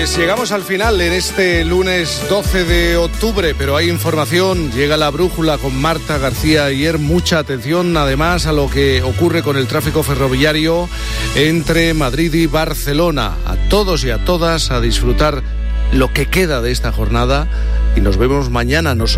Pues llegamos al final en este lunes 12 de octubre, pero hay información, llega la brújula con Marta García Ayer. Mucha atención además a lo que ocurre con el tráfico ferroviario entre Madrid y Barcelona. A todos y a todas a disfrutar lo que queda de esta jornada y nos vemos mañana.